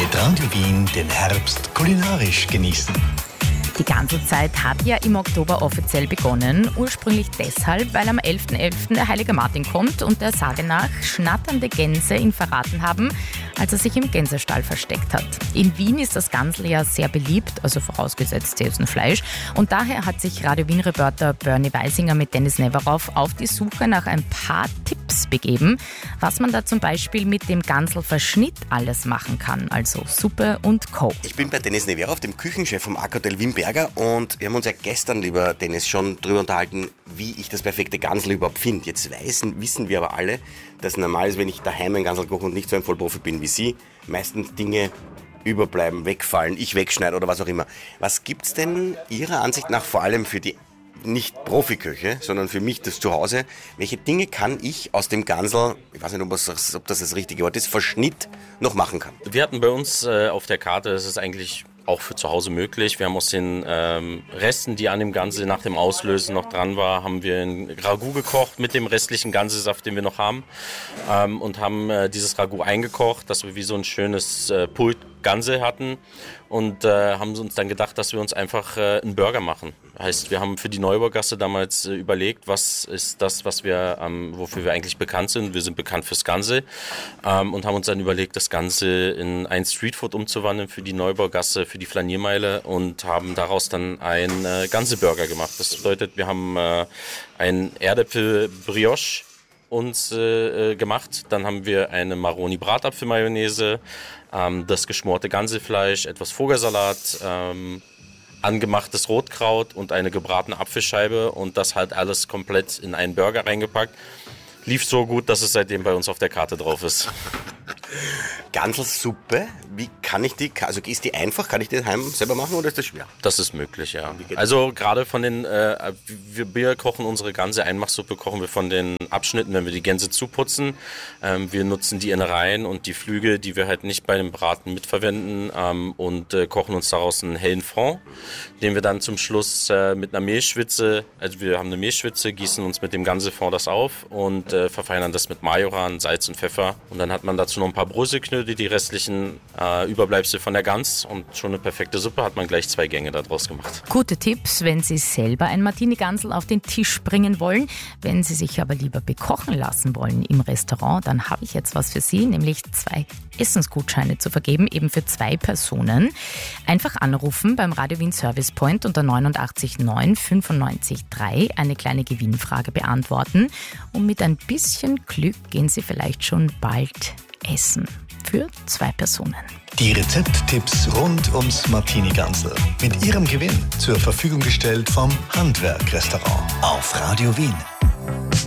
mit Radio Wien den Herbst kulinarisch genießen. Die Ganselzeit hat ja im Oktober offiziell begonnen, ursprünglich deshalb, weil am 11.11. der heilige Martin kommt und der Sage nach schnatternde Gänse ihn verraten haben, als er sich im Gänsestall versteckt hat. In Wien ist das Gansel ja sehr beliebt, also vorausgesetzt sie essen Fleisch, und daher hat sich Radio Wien-Reporter Bernie Weisinger mit Dennis Neverov auf die Suche nach ein paar Tipps begeben, was man da zum Beispiel mit dem Ganselverschnitt alles machen kann, also Suppe und Co. Ich bin bei Dennis Neverov, dem Küchenchef vom Ackerhotel Wien-Berger, und wir haben uns ja gestern, lieber Dennis, schon darüber unterhalten, wie ich das perfekte Gansel überhaupt finde. Jetzt wissen wir aber alle, dass normal ist, wenn ich daheim ein Gansel koche und nicht so ein Vollprofi bin wie Sie, meistens Dinge überbleiben, wegfallen, ich wegschneide oder was auch immer. Was gibt's denn Ihrer Ansicht nach vor allem für die nicht Profiköche, sondern für mich das Zuhause? Welche Dinge kann ich aus dem Gansel, ich weiß nicht, ob das richtige Wort ist, Verschnitt noch machen kann? Wir hatten bei uns auf der Karte, das ist eigentlich auch für zu Hause möglich. Wir haben aus den Resten, die an dem Gansel nach dem Auslösen noch dran war, haben wir ein Ragout gekocht mit dem restlichen Gansesaft, den wir noch haben, und haben dieses Ragout eingekocht, dass wir wie so ein schönes Pult Ganse hatten, und haben uns dann gedacht, dass wir uns einfach einen Burger machen. Heißt, wir haben für die Neubaugasse damals überlegt, was ist das, was wir, wofür wir eigentlich bekannt sind. Wir sind bekannt fürs Ganse, und haben uns dann überlegt, das Ganze in ein Streetfood umzuwandeln für die Neubaugasse, für die Flaniermeile, und haben daraus dann einen Ganseburger gemacht. Das bedeutet, wir haben einen Erdäpfel-Brioche uns gemacht. Dann haben wir eine Maroni-Bratapfel-Mayonnaise, das geschmorte Gansefleisch, etwas Vogelsalat, angemachtes Rotkraut und eine gebratene Apfelscheibe, und das halt alles komplett in einen Burger reingepackt. Lief so gut, dass es seitdem bei uns auf der Karte drauf ist. Ganselsuppe, wie kann ich die, also ist die einfach, kann ich die daheim selber machen oder ist das schwer? Das ist möglich, ja. Also gerade von den, wir kochen unsere Gänse-Einmachsuppe, kochen wir von den Abschnitten, wenn wir die Gänse zuputzen. Wir nutzen die Innereien und die Flügel, die wir halt nicht bei dem Braten mitverwenden, und kochen uns daraus einen hellen Fond, den wir dann zum Schluss mit einer Mehlschwitze, also wir haben eine Mehlschwitze, gießen uns mit dem Gansefond das auf und verfeinern das mit Majoran, Salz und Pfeffer, und dann hat man dazu noch ein paar Bröselknödel, die restlichen Überbleibsel von der Gans, und schon eine perfekte Suppe, hat man gleich 2 Gänge daraus gemacht. Gute Tipps, wenn Sie selber ein Martini-Gansel auf den Tisch bringen wollen. Wenn Sie sich aber lieber bekochen lassen wollen im Restaurant, dann habe ich jetzt was für Sie, nämlich 2 Essensgutscheine zu vergeben, eben für 2 Personen. Einfach anrufen beim Radio Wien Service Point unter 89 9 95 3, eine kleine Gewinnfrage beantworten, und mit ein bisschen Glück gehen Sie vielleicht schon bald essen. Für 2 Personen. Die Rezepttipps rund ums Martini-Gansel mit Ihrem Gewinn zur Verfügung gestellt vom Handwerk-Restaurant auf Radio Wien.